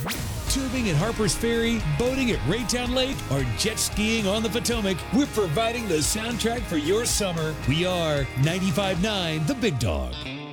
Tubing at Harper's Ferry, boating at Raytown Lake, or jet skiing on the Potomac, we're providing the soundtrack for your summer. We are 95.9 The Big Dog.